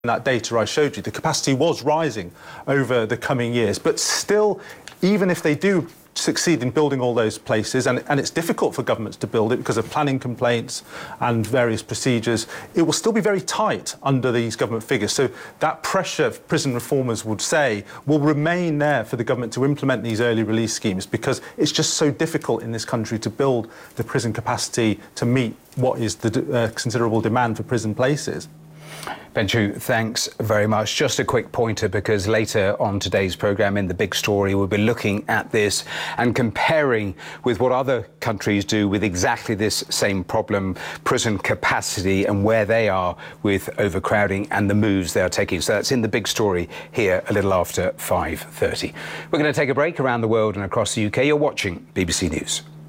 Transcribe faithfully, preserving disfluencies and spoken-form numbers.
That data I showed you, the capacity was rising over the coming years, but still, even if they do succeed in building all those places, and, and it's difficult for governments to build it because of planning complaints and various procedures, it will still be very tight under these government figures. So that pressure, prison reformers would say, will remain there for the government to implement these early release schemes, because it's just so difficult in this country to build the prison capacity to meet what is the uh, considerable demand for prison places. Ben Chew, thanks very much. Just a quick pointer, because later on today's programme in The Big Story, we'll be looking at this and comparing with what other countries do with exactly this same problem, prison capacity, and where they are with overcrowding and the moves they are taking. So that's in The Big Story here a little after five thirty. We're going to take a break around the world and across the U K. You're watching B B C News.